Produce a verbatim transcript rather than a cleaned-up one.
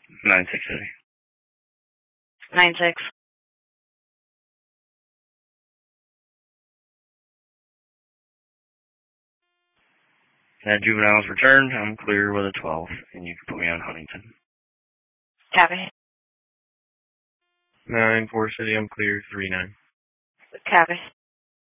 Nine six City. Nine six. That juvenile's returned. I'm clear with a twelve, and you can put me on Huntington. Copy. Nine four City. I'm clear. Three nine. Copy.